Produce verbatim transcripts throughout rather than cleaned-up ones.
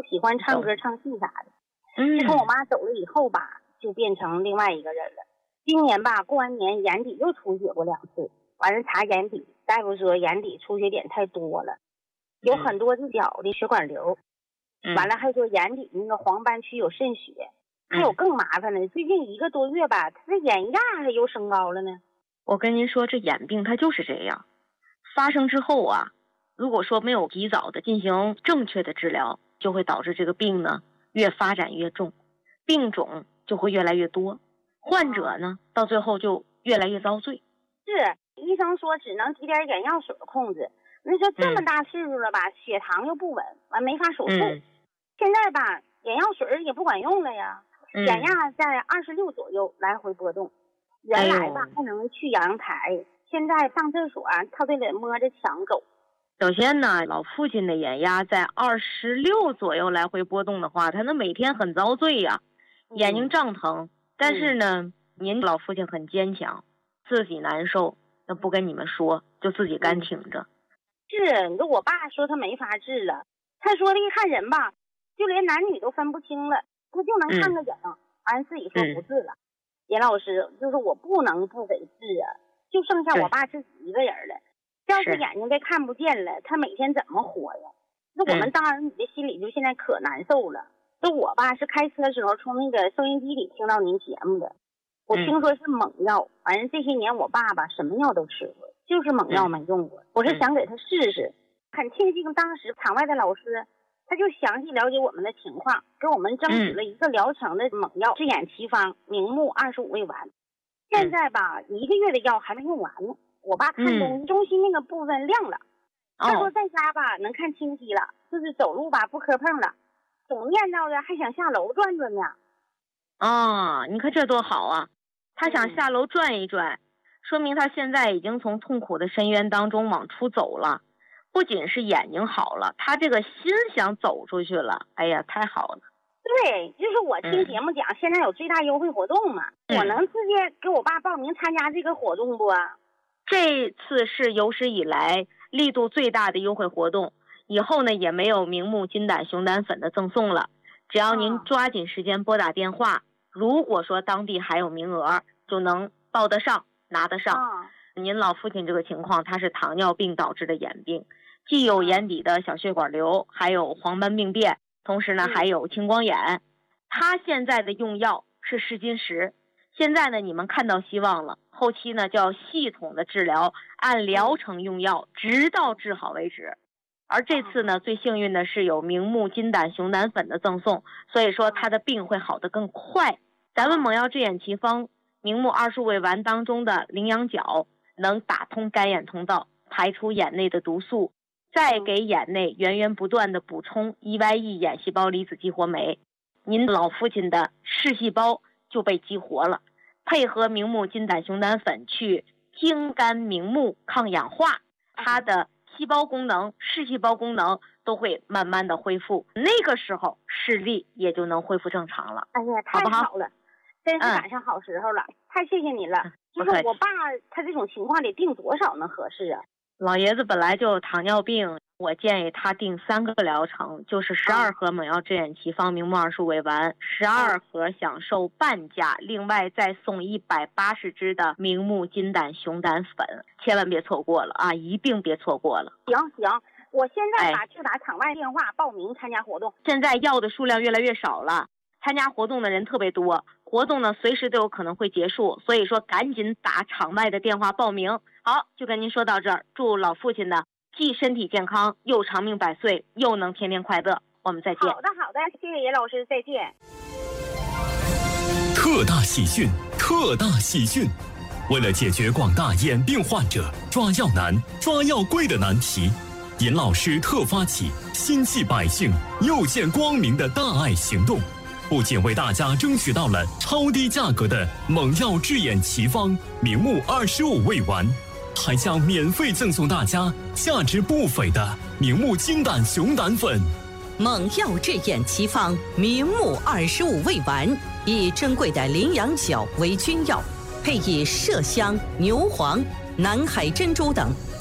喜欢唱歌唱戏啥的。 嗯， 自从我妈走了以后吧，就变成另外一个人了。今年吧，过完年眼底又出血过两次，完了查眼底，大夫说眼底出血点太多了，有很多的小的血管瘤， 嗯、 完了还说眼底那个黄斑区有渗血，还有更麻烦的，最近一个多月吧，他的眼压还又升高了呢。 我跟您说，这眼病它就是这样，发生之后啊，如果说没有及早的进行正确的治疗，就会导致这个病呢越发展越重，病种就会越来越多，患者呢到最后就越来越遭罪。 是，医生说只能滴点眼药水控制，那说这么大岁数了吧、嗯、血糖又不稳，完没法手术、嗯、现在吧眼药水也不管用了呀、嗯、眼压在二十六左右来回波动，原来吧、哎、还能去阳台，现在上厕所啊他都得摸着墙走。 首先呢，老父亲的眼压在二十六左右来回波动的话，他那每天很遭罪呀、啊，眼睛胀疼、嗯、但是呢、嗯、您老父亲很坚强，自己难受那不跟你们说，就自己干挺着、嗯、 是，你说我爸说他没法治了，他说的一看人吧就连男女都分不清了，他就能看个影、嗯、完自己说不治了、嗯、严老师就是我不能不给治啊，就剩下我爸自己一个人了，要是眼睛被看不见了，他每天怎么活呀？那我们当儿女的心里就现在可难受了。那、嗯、我吧是开车的时候从那个收音机里听到您节目的，我听说是猛药，反正这些年我爸爸什么药都吃过，就是猛药没用过。我是想给他试试，很庆幸当时场外的老师他就详细了解我们的情况，给我们争取了一个疗程的猛药治眼奇方，明目二十五味丸。现在吧一个月的药还没用完呢。我爸看东西、嗯、中心那个部分亮了，他说在家吧、哦、能看清晰了，就是走路吧不磕碰了，总念叨着还想下楼转转呢。 哦，你看这多好啊，他想下楼转一转、嗯、说明他现在已经从痛苦的深渊当中往出走了，不仅是眼睛好了，他这个心想走出去了，哎呀太好了。 对，就是我听节目讲、嗯、现在有最大优惠活动嘛、嗯、我能直接给我爸报名参加这个活动不啊？ 这次是有史以来力度最大的优惠活动，以后呢也没有明目金胆熊胆粉的赠送了，只要您抓紧时间拨打电话、哦、如果说当地还有名额就能报得上拿得上、哦、您老父亲这个情况他是糖尿病导致的眼病，既有眼底的小血管瘤，还有黄斑病变，同时呢、嗯、还有青光眼，他现在的用药是试金石，现在呢你们看到希望了，后期呢就要系统的治疗，按疗程用药直到治好为止。而这次呢最幸运的是有明目金胆熊胆粉的赠送，所以说他的病会好得更快。咱们猛药治眼奇方明目二十五味丸当中的羚羊角能打通干眼通道，排出眼内的毒素，再给眼内源源不断的补充 E Y E 眼细胞离子激活酶，您老父亲的视细胞就被激活了，配合明目金胆熊胆粉去清肝明目抗氧化，它的细胞功能视细胞功能都会慢慢的恢复，那个时候视力也就能恢复正常了。 哎呀太好了，好真是赶上好时候了、嗯、太谢谢你了、嗯、就是我爸他这种情况得定多少能合适啊？ 老爷子本来就有糖尿病，我建议他定三个疗程，就是十二盒猛药治眼奇方明目二十五味丸，十二盒享受半价，另外再送一百八十支的明目金胆熊胆粉，千万别错过了啊，一并别错过了。 行行，我现在吧就打场外电话报名参加活动。 现在药的数量越来越少了，参加活动的人特别多，活动呢随时都有可能会结束，所以说赶紧打场外的电话报名。好，就跟您说到这儿，祝老父亲呢既身体健康，又长命百岁，又能天天快乐。我们再见。 好的好的，谢谢严老师，再见。 特大喜讯，特大喜讯！为了解决广大眼病患者抓药难、抓药贵的难题，严老师特发起心系百姓、又见光明的大爱行动，不仅为大家争取到了超低价格的猛药治眼奇方明目二十五味丸，还将免费赠送大家价值不菲的明目金胆熊胆粉。 猛药治眼奇方明目二十五味丸，以珍贵的羚羊角为君药，配以麝香、牛黄、南海珍珠等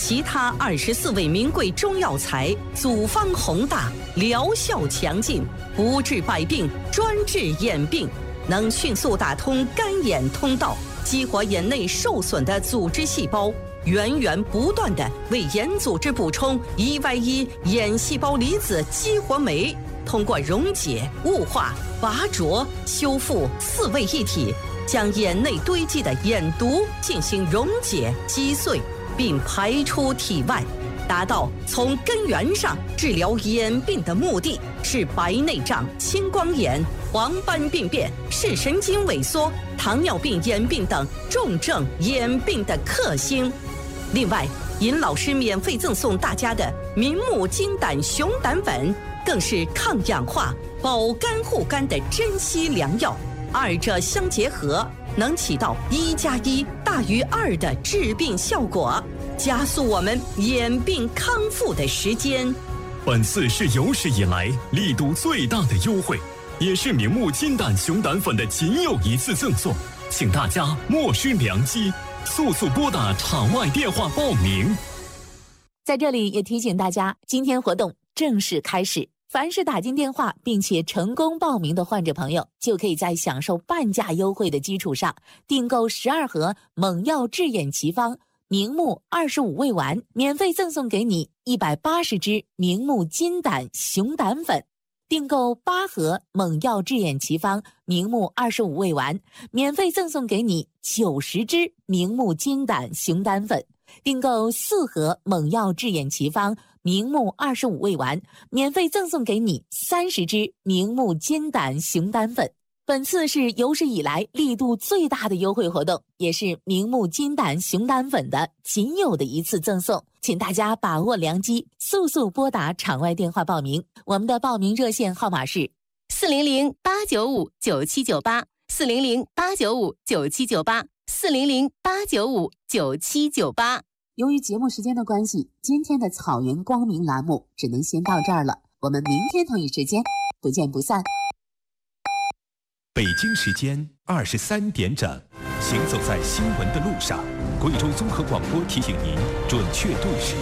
其他二十四味名贵中药材，组方宏大，疗效强劲，不治百病，专治眼病，能迅速打通干眼通道，激活眼内受损的组织细胞，源源不断地为眼组织补充 E Y 一 眼细胞离子激活酶，通过溶解、雾化、拔浊、修复四位一体，将眼内堆积的眼毒进行溶解击碎，并排出体外，达到从根源上治疗眼病的目的，是白内障、青光眼、黄斑病变、视神经萎缩、糖尿病眼病等重症眼病的克星。另外，尹老师免费赠送大家的明目金胆熊胆粉，更是抗氧化、保肝护肝的珍稀良药，二者相结合，能起到一加一大于二的治病效果，加速我们眼病康复的时间。 本次是有史以来力度最大的优惠，也是明目金胆熊胆粉的仅有一次赠送，请大家莫失良机，速速拨打场外电话报名。 在这里也提醒大家，今天活动正式开始，凡是打进电话并且成功报名的患者朋友，就可以在享受半价优惠的基础上，订购十二盒猛药治眼奇方明目二十五味丸，免费赠送给你一百八十支明目金胆熊胆粉；订购八盒猛药治眼奇方明目二十五味丸，免费赠送给你九十支明目金胆熊胆粉；订购四盒猛药治眼奇方明目二十五味丸，免费赠送给你三十支明目金胆熊胆粉。本次是有史以来力度最大的优惠活动，也是明目金胆熊胆粉的仅有的一次赠送，请大家把握良机，速速拨打场外电话报名。我们的报名热线号码是四零零八九五九七九八，四零零八九五九七九八，四零零八九五九七九八。 由于节目时间的关系，今天的草原光明栏目只能先到这儿了，我们明天同一时间不见不散。 北京时间二十三点整，行走在新闻的路上，贵州综合广播提醒您准确对时。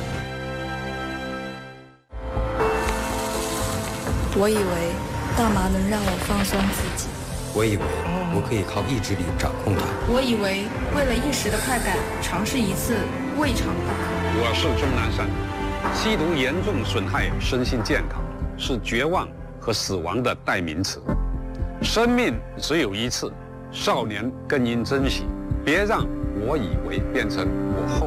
我以为大麻能让我放松自己， 我以为我可以靠意志力掌控它， 我以为为了一时的快感，尝试一次未尝不可。 我是钟南山，吸毒严重损害身心健康，是绝望和死亡的代名词。生命只有一次，少年更应珍惜，别让我以为变成我后。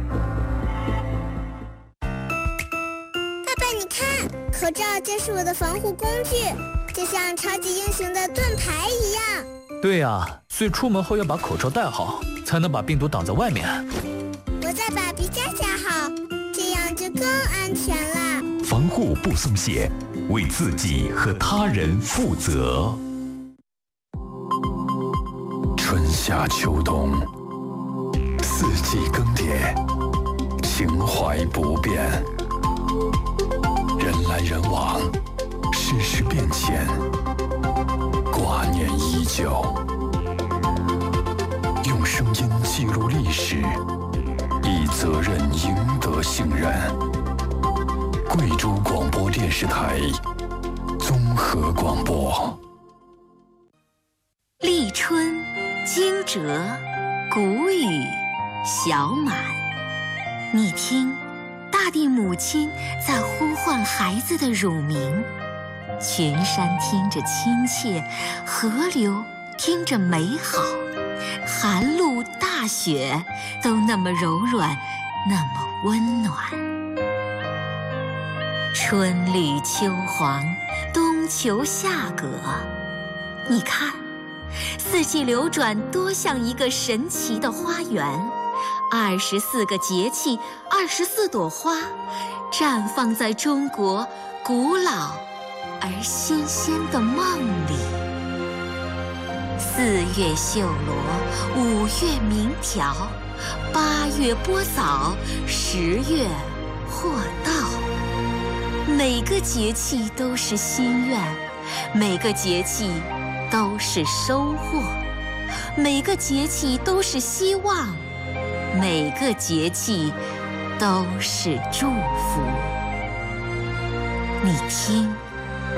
爸爸，你看，口罩就是我的防护工具，就像超级英雄的盾牌一样。 对呀、啊，所以出门后要把口罩戴好，才能把病毒挡在外面。 我再把鼻夹夹好，这样就更安全了。 防护不松懈，为自己和他人负责。春夏秋冬，四季更迭，情怀不变。人来人往，世事变迁，挂念依旧。用声音记录历史，以责任赢得信任。贵州广播电视台综合广播。 立春，惊蛰，谷雨，小满。你听，大地母亲在呼唤孩子的乳名，群山听着亲切，河流听着美好，寒露大雪都那么柔软，那么温暖。春绿秋黄，冬秋夏葛，你看，四季流转多像一个神奇的花园，二十四个节气，二十四朵花，绽放在中国古老而新鲜的梦里。四月绣罗，五月鸣条，八月播枣，十月获稻。每个节气都是心愿，每个节气都是收获，每个节气都是希望，每个节气都是祝福。你听。